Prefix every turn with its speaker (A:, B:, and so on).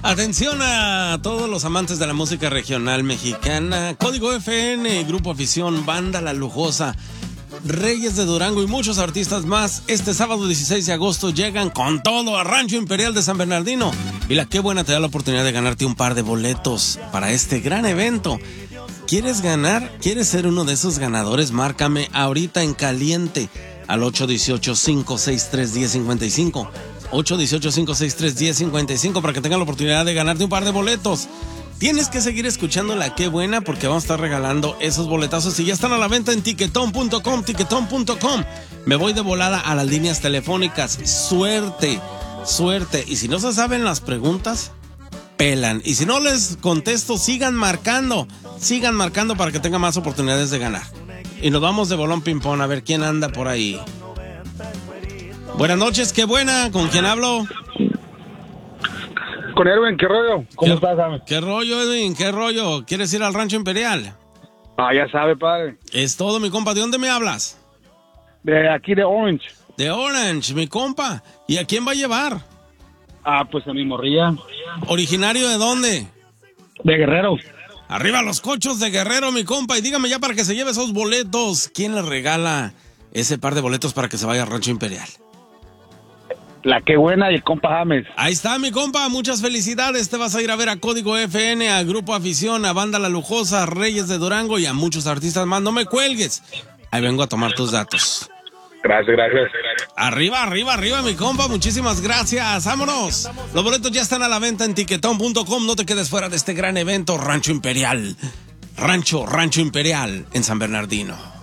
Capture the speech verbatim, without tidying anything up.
A: Atención a todos los amantes de la música regional mexicana. Código F N, Grupo Afición, Banda La Lujosa, Reyes de Durango y muchos artistas más. Este sábado dieciséis de agosto llegan con todo a Rancho Imperial de San Bernardino. Y la Qué Buena te da la oportunidad de ganarte un par de boletos para este gran evento. ¿Quieres ganar? ¿Quieres ser uno de esos ganadores? Márcame ahorita en caliente al ocho uno ocho, cinco seis tres, uno cero cinco cinco. ocho uno ocho, cinco seis tres, uno cero cinco cinco para que tengan la oportunidad de ganarte un par de boletos. Tienes que seguir escuchando la Qué Buena porque vamos a estar regalando esos boletazos y ya están a la venta en tiquetón punto com, tiquetón punto com. Me voy de volada a las líneas telefónicas. Suerte, suerte. Y si no se saben las preguntas, pelan. Y si no les contesto, sigan marcando. Sigan marcando para que tengan más oportunidades de ganar. Y nos vamos de bolón ping-pong a ver quién anda por ahí. Buenas noches, Qué Buena. ¿Con quién hablo?
B: Con Edwin, ¿qué rollo? ¿Cómo
A: ¿Qué,
B: estás, Sam?
A: ¿Qué rollo, Edwin? ¿Qué rollo? ¿Quieres ir al Rancho Imperial?
B: Ah, ya sabe, padre.
A: Es todo, mi compa. ¿De dónde me hablas?
B: De aquí, de Orange.
A: De Orange, mi compa. ¿Y a quién va a llevar?
B: Ah, pues a mi morrilla.
A: ¿Originario de dónde?
B: De Guerrero.
A: Arriba los cochos de Guerrero, mi compa. Y dígame ya para que se lleve esos boletos. ¿Quién le regala ese par de boletos para que se vaya al Rancho Imperial?
B: La Qué Buena y el compa James.
A: Ahí está, mi compa. Muchas felicidades. Te vas a ir a ver a Código F N, a Grupo Afición, a Banda La Lujosa, a Reyes de Durango y a muchos artistas más. No me cuelgues. Ahí vengo a tomar tus datos.
B: Gracias, gracias.
A: Arriba, arriba, arriba, mi compa. Muchísimas gracias. Vámonos. Los boletos ya están a la venta en tiquetón punto com. No te quedes fuera de este gran evento. Rancho Imperial. Rancho, Rancho Imperial en San Bernardino.